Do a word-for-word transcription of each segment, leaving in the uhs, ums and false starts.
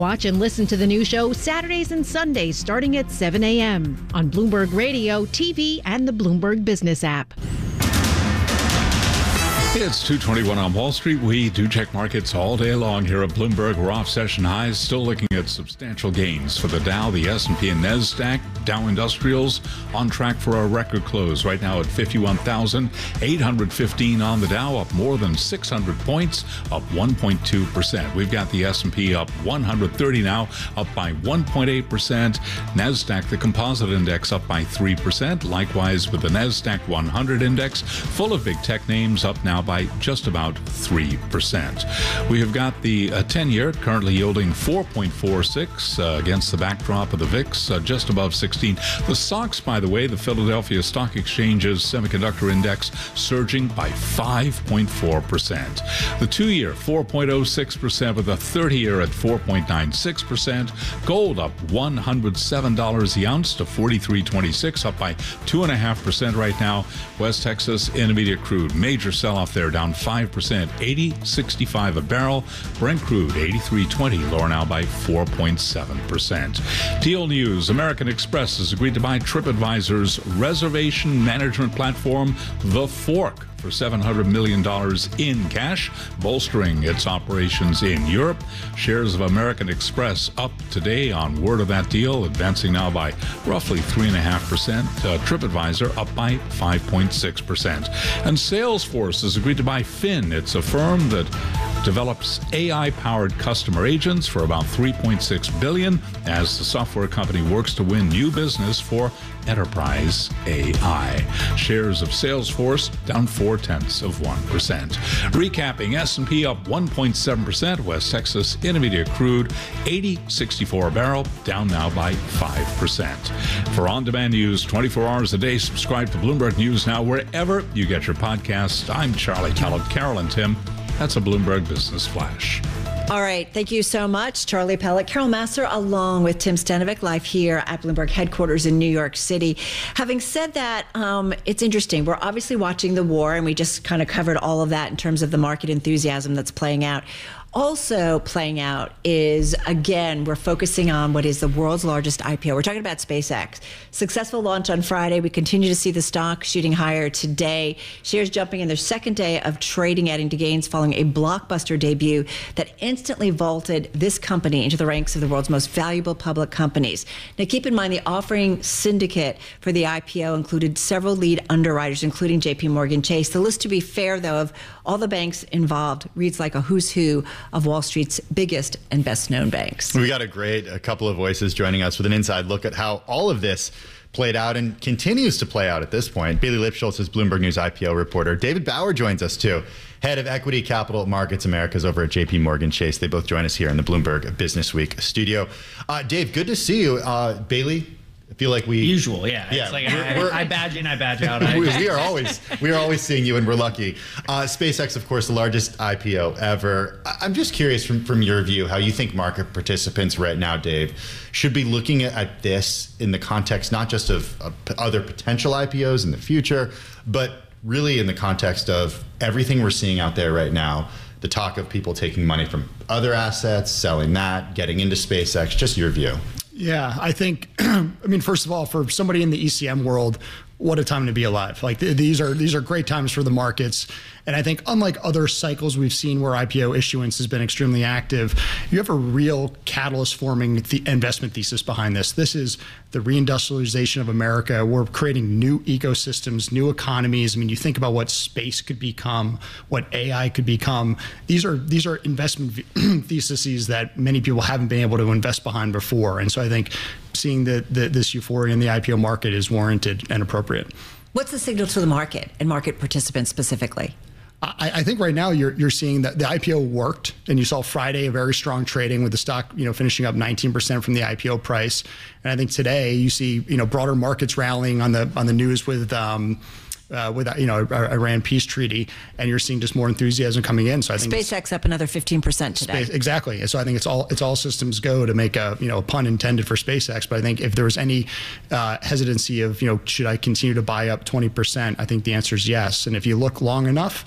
Watch and listen to the new show Saturdays and Sundays starting at seven a.m. on Bloomberg Radio, T V, and the Bloomberg Business app. It's two twenty-one on Wall Street. We do check markets all day long here at Bloomberg. We're off session highs, still looking at substantial gains for the Dow, the S and P, and NASDAQ. Dow Industrials on track for a record close right now at fifty-one thousand eight hundred fifteen on the Dow, up more than six hundred points, up one point two percent. We've got the S and P up one hundred thirty now, up by one point eight percent. NASDAQ, the composite index, up by three percent. Likewise with the NASDAQ one hundred index, full of big tech names, up now by just about three percent. We have got the uh, ten-year currently yielding four point four six uh, against the backdrop of the V I X, uh, just above sixteen. The stocks, by the way, the Philadelphia Stock Exchange's semiconductor index surging by five point four percent. The two-year, four point oh six percent, with the thirty-year at four point nine six percent. Gold up one hundred seven dollars the ounce to forty-three twenty-six, up by two point five percent right now. West Texas Intermediate crude, major sell-off there, down five percent, eighty sixty-five a barrel. Brent crude, eighty-three twenty, lower now by four point seven percent. Deal news, American Express has agreed to buy TripAdvisor's reservation management platform, The Fork, for seven hundred million dollars in cash, bolstering its operations in Europe. Shares of American Express up today on word of that deal, advancing now by roughly three point five percent. Uh, TripAdvisor up by five point six percent. And Salesforce has agreed to buy Fin. It's a firm that develops A I-powered customer agents for about three point six billion dollars as the software company works to win new business for enterprise A I. Shares of Salesforce down four-tenths of one percent. Recapping, S and P up one point seven percent. West Texas Intermediate crude eighty sixty-four a barrel, down now by five percent. For on-demand news twenty-four hours a day, subscribe to Bloomberg News Now wherever you get your podcasts. I'm Charlie Kellett. Carol and Tim, that's a Bloomberg Business Flash. All right. Thank you so much, Charlie Pellet. Carol Massar, along with Tim Stanovic, live here at Bloomberg headquarters in New York City. Having said that, um, it's interesting. We're obviously watching the war, and we just kind of covered all of that in terms of the market enthusiasm that's playing out. Also playing out is, again, we're focusing on what is the world's largest I P O. We're talking about SpaceX. Successful launch on Friday. We continue to see the stock shooting higher today. Shares jumping in their second day of trading, adding to gains following a blockbuster debut that instantly vaulted this company into the ranks of the world's most valuable public companies. Now, keep in mind the offering syndicate for the I P O included several lead underwriters, including J P Morgan Chase. The list, to be fair, though, of all the banks involved reads like a who's who of Wall Street's biggest and best known banks. We got a great a couple of voices joining us with an inside look at how all of this played out and continues to play out at this point. Bailey Lipschultz is Bloomberg News I P O reporter. David Bauer joins us too, head of Equity Capital Markets Americas over at J P Morgan Chase. They both join us here in the Bloomberg Business Week studio. Uh, Dave, good to see you. Uh, Bailey, I feel like we usual, yeah. yeah it's like we're, I, we're, I badge in, I badge out. we, we are always we are always seeing you, and we're lucky. Uh, SpaceX, of course, the largest I P O ever. I'm just curious, from from your view, how you think market participants right now, Dave, should be looking at, at this in the context not just of, of other potential I P Os in the future, but really in the context of everything we're seeing out there right now. The talk of people taking money from other assets, selling that, getting into SpaceX. Just your view. Yeah, I think, I mean, first of all, for somebody in the E C M world, what a time to be alive. Like th these are these are great times for the markets. And I think unlike other cycles we've seen where I P O issuance has been extremely active, you have a real catalyst forming the investment thesis behind this. This is the reindustrialization of America. We're creating new ecosystems, new economies. I mean, you think about what space could become, what A I could become. These are these are investment theses that many people haven't been able to invest behind before. And so I think seeing the, the, this euphoria in the I P O market is warranted and appropriate. What's the signal to the market and market participants specifically? I, I think right now you're you're seeing that the I P O worked, and you saw Friday a very strong trading with the stock, you know, finishing up nineteen percent from the I P O price. And I think today you see, you know, broader markets rallying on the on the news with. Um, Uh, with you know Iran peace treaty, and you're seeing just more enthusiasm coming in. So I think SpaceX up another fifteen percent today. Space, exactly. So I think it's all it's all systems go to make a you know a pun intended for SpaceX. But I think if there was any uh, hesitancy of you know should I continue to buy up twenty percent, I think the answer is yes. And if you look long enough,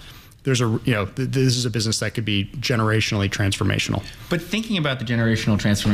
there's a, you know, th- this is a business that could be generationally transformational. But thinking about the generational transformation,